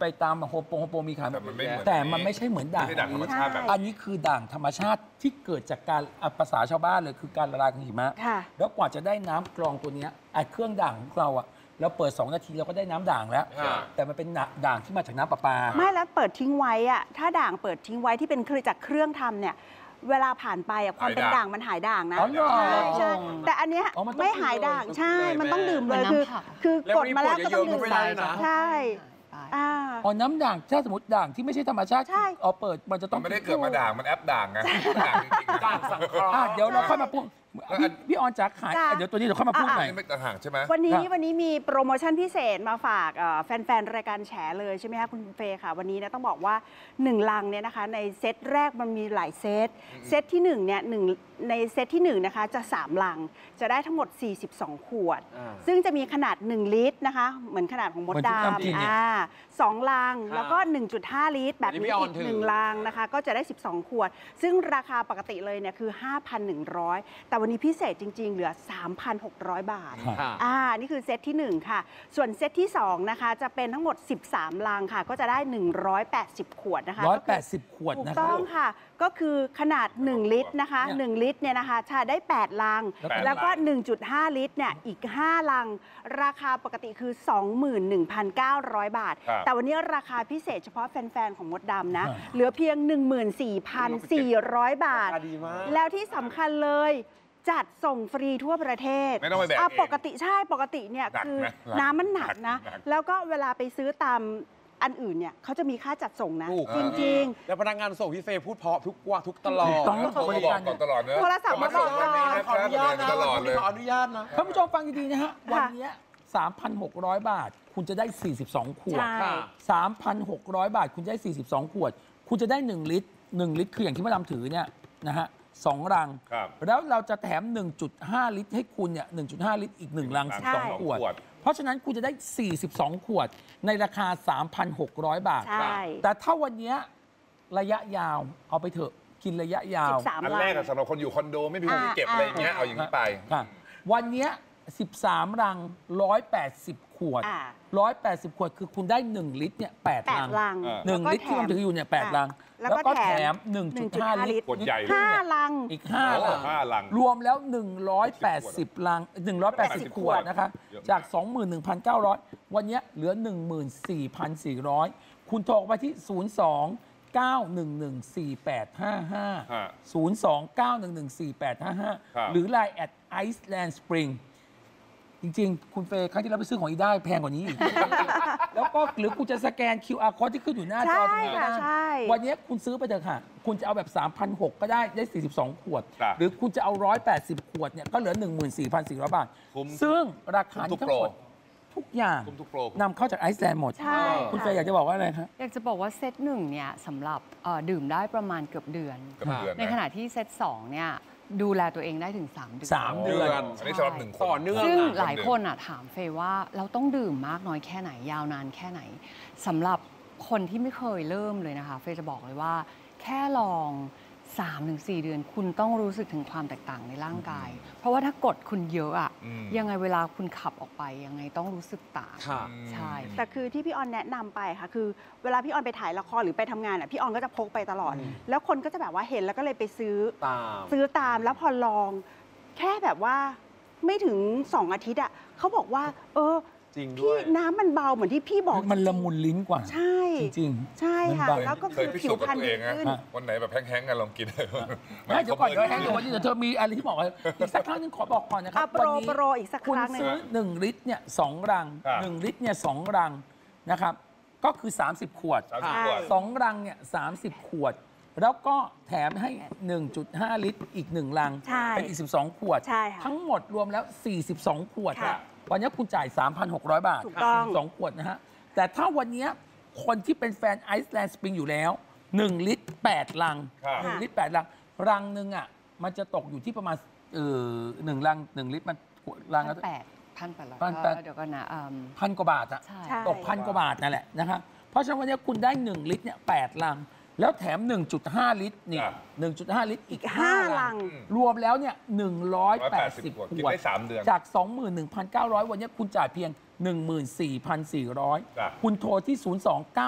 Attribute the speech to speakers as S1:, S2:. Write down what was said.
S1: ไปตามโฮโปมีขายแต่มันไม่ใช่เหมือนด่างธรรมชาติแบบอันนี้คือด่างธรรมชาติที่เกิดจากการภาษาชาวบ้านเลยคือการละลายของหิมะแล้วกว่าจะได้น้ำกรองตัวนี้เครื่องด่างของเราเราเปิด2 นาทีเราก็ได้น้ำด่างแล้วแต่มันเป็นด่างที่มาจากน้ำประปา
S2: ไม่แล้วเปิดทิ้งไว้ถ้าด่างเปิดทิ้งไว้ที่เป็นจากเครื่องทำเนี่ยเวลาผ่านไปความเป็นด่างมันหายด่างนะใช่แต่อันเนี้ยไม่หายด่างใช่มันต้องดื่มเลยคือกดมาแล้วก็ต้องดื่มใช่
S1: น้ำด่างถ้าสมมติด่างที่ไม่ใช่ธรรมชาติเปิดมันจะต้อง
S3: ไม่ได้เกิดมาด่างมันแอปด่างไงด่างจริงๆด่างสังเคราะห์
S1: เดี๋ยวเราค่อยมาพูดพี่ออนจ๋าขายเดี๋ยวตัวนี้เดี๋ยวค่อยมาพูดใหม่
S3: ไม่ต่างหากใช่ไหม
S2: วันนี้มีโปรโมชั่นพิเศษมาฝากแฟนๆรายการแฉเลยใช่ไหมคะคุณเฟย์ค่ะวันนี้นะต้องบอกว่า1 ลังเนี่ยนะคะในเซตแรกมันมีหลายเซตที่1เนี่ยในเซตที่1นะคะจะ3 ลังจะได้ทั้งหมด42 ขวดซึ่งจะมีขนาด1 ลิตรนะคะเหมือนขนาดของมดดำ2 ลังแล้วก็ 1.5 ลิตรแบบนี้อีก1 ลังนะคะก็จะได้12 ขวดซึ่งราคาปกติเลยเนี่ยคือ 5,100 แต่วันนี้พิเศษจริงๆเหลือ 3,600 บาทนี่คือเซตที่1ค่ะส่วนเซตที่2นะคะจะเป็นทั้งหมด13 ลังค่ะก็จะได้180 ขวดนะคะ
S1: 180 ขวด
S2: ถูกต้องค่ะก็คือขนาด1 ลิตรนะคะ1 ลิตรเนี่ยนะคะจะได้8 ลังแล้วก็ 1.5 ลิตรเนี่ยอีก5 ลังราคาปกติคือ 21,900 บาทแต่วันนี้ราคาพิเศษเฉพาะแฟนๆของมดดำนะเหลือเพียง 14,400 บาทแล้วที่สำคัญเลยจัดส่งฟรีทั่วประเทศ
S3: ไม่ต้องไปแบกเอง
S2: ปกติเนี่ยคือน้ำมันหนักนะแล้วก็เวลาไปซื้อตามอันอื่นเนี่ยเขาจะมีค่าจัดส่งนะจริง
S4: ๆแล้วพนักงานส่งพี่เฟย์พูดเพราะทุกตลอด
S1: ต้อง
S3: บริการตลอดเนอะ
S2: โทรศัพท์มาบอก
S4: ขออนุญาตนะขออนุญาตนะ
S1: ท่านผู้ชมฟังดีๆนะฮะวันนี้ 3,600 บาทคุณจะได้42 ขวด 3,600 บาทคุณจะได้42 ขวดคุณจะได้1 ลิตร1 ลิตรคืออย่างที่มาดามถือเนี่ยนะฮะ2 รังแล้วเราจะแถม 1.5 ลิตรให้คุณเนี่ย 1.5 ลิตรอีก1 รัง12 ขวดเพราะฉะนั้นคุณจะได้42 ขวดในราคา 3,600 บาทแต่ถ้าวันนี้ระยะยาวเอาไปเถอะกินระยะยาว
S3: อันแรกสำหรับคนอยู่คอนโดไม่มีที่เก็บอะไรอย่างเงี้ยเอาอย่างนี้ไป
S1: วันนี้13 รัง180 ขวด180 ขวดคือคุณได้1 ลิตรเนี่ย8 รัง1 ลิตรที่มันถืออยู่เนี่ย8 รังแล้วก็แถม 1.5 ลิตร
S2: 5 ลัง
S1: อีก5 ลังรวมแล้ว180 ลัง180 ขวดนะคะจาก 21,900 วันนี้เหลือ 14,400 คุณโทรไปที่ 02-911-4855 หรือ Line @Iceland Spring จริงๆคุณเฟย์ครั้งที่เราไปซื้อของอีได้แพงกว่านี้อีก แล้วก็หรือคุณจะสแกน QR code ที่ขึ้นอยู่หน้าจอตรงนี้ก็ได้วันนี้คุณซื้อไปเถอะค่ะคุณจะเอาแบบ 3,600 ก็ได้42 ขวดหรือคุณจะเอา180 ขวดเนี่ยก็เหลือ 14,400 บาทซึ่งราคาทั้งหมดทุกอย่างนำเข้าจากไอซ์แลนด์หมดคุณเฟย์อยากจะบอกว่าอะไรครับ
S5: อยากจะบอกว่าเซต1เนี่ยสำหรับดื่มได้ประมาณเกือบเดือนในขณะที่เซต2เนี่ยดูแลตัวเองได้ถึง3 เดือน
S3: อันนี้สำหรับ1 คน
S4: ต่อเนื่อง
S5: ซึ่งหลายคนถามเฟย์ว่าเราต้องดื่มมากน้อยแค่ไหนยาวนานแค่ไหนสำหรับคนที่ไม่เคยเริ่มเลยนะคะเฟย์จะบอกเลยว่าแค่ลอง 3-4 เดือนคุณต้องรู้สึกถึงความแตกต่างในร่างกายเพราะว่าถ้ากดคุณเยอะยังไงเวลาคุณขับออกไปยังไงต้องรู้สึกต่างใช่
S2: แต่คือที่พี่ออนแนะนำไปค่ะคือเวลาพี่ออนไปถ่ายละครหรือไปทำงานพี่ออนก็จะพกไปตลอดแล้วคนก็จะแบบว่าเห็นแล้วก็เลยไปซื้อตามแล้วพอลองแค่แบบว่าไม่ถึง2 อาทิตย์เขาบอกว่าพี่น้ำมันเบาเหมือนที่พี่บอก
S1: มันละมุนลิ้นกว่า
S2: ใช่
S1: จริง
S2: ใช่ค่ะแล้วก็คือผิวพรรณดีขึ้น
S3: วันไหนแบบแห้งๆกันลองกิน
S1: ไม่เดี๋ยวก่อนแห้งเดี๋ยววันนี้เธอมีอะไรที่บอกอีกสักครั้งนึงขอบอกก่อนนะครับ
S2: วันนี้โปรอีกสักครั้ง
S1: คุณซื้อ1 ลิตรเนี่ย2 รัง1 ลิตรเนี่ย2 รังนะครับก็คือ30 ขวด2 รังเนี่ย30 ขวดแล้วก็แถมให้ 1.5 ลิตรอีก1 รังเป็นอีก12 ขวดทั้งหมดรวมแล้ว42 ขวดวันนี้คุณจ่าย 3,600 บาท2 ขวดนะฮะแต่ถ้าวันนี้คนที่เป็นแฟนไอซ์แลนด์สปริงอยู่แล้ว1 ลิตร 8 ลัง1 ลิตร 8 ลังรังหนึ่งมันจะตกอยู่ที่ประมาณ1 ลัง1 ลิตรมันรังละ
S5: เดี๋ยวก่อนนะ
S1: 1,000 กว่าบาทตก1,000 กว่าบาทนั่นแหละนะครับเพราะฉะนั้นวันนี้คุณได้1 ลิตรเนี่ย8 ลังแล้วแถม 1.5 ลิตรนี่ 1.5 ลิตรอีก5 ลังรวมแล้วเนี่ย180 ขวดจาก 21,900 วันนี้คุณจ่ายเพียง 14,400 คุณโทรที่ 029